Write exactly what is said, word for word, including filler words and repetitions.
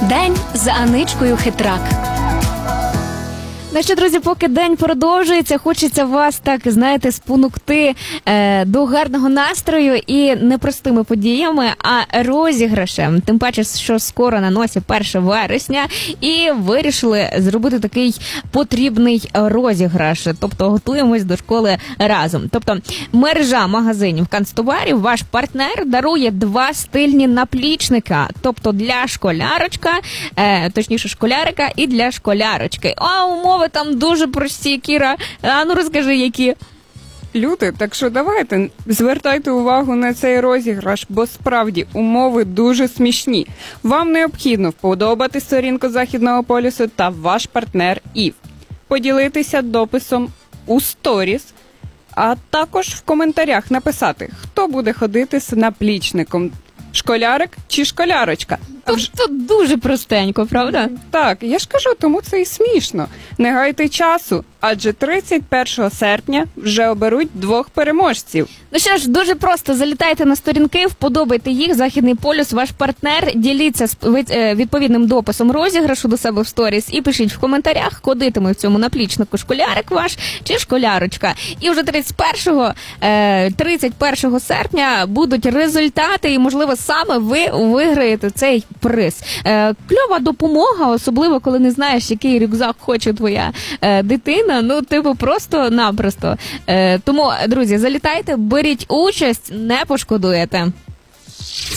День за Аничкою Хитрак. Ну що, друзі, поки день продовжується, хочеться вас, так, знаєте, спонукти е, до гарного настрою і не простими подіями, а розіграшем. Тим паче, що скоро на носі перше вересня, і вирішили зробити такий потрібний розіграш. Тобто готуємось до школи разом. Тобто мережа магазинів канцтоварів, ваш партнер, дарує два стильні наплічника. Тобто для школярочка, е, точніше школярика і для школярочки. А умови там дуже прості, Кіра. А ну розкажи, які. Люди, так що давайте, звертайте увагу на цей розіграш, бо справді умови дуже смішні. Вам необхідно вподобати сторінку Західного полюсу та ваш партнер Ів, поділитися дописом у сторіс, а також в коментарях написати, хто буде ходити з наплічником. Школярик чи школярочка? Тут, тут дуже простенько, правда? Так, я ж кажу, тому це і смішно. Не гайте часу, адже тридцять першого серпня вже оберуть двох переможців. Ну що ж, дуже просто. Залітайте на сторінки, вподобайте їх, Західний полюс, ваш партнер, діліться відповідним дописом розіграшу до себе в сторіс і пишіть в коментарях, ходитиме в цьому наплічнику школярик ваш чи школярочка. І вже тридцять першого серпня будуть результати і, можливо, саме ви виграєте цей приз. Е, кльова допомога, особливо коли не знаєш, який рюкзак хоче твоя е, дитина. Ну, типу, просто-напросто. Е, тому, друзі, залітайте, беріть участь, не пошкодуєте.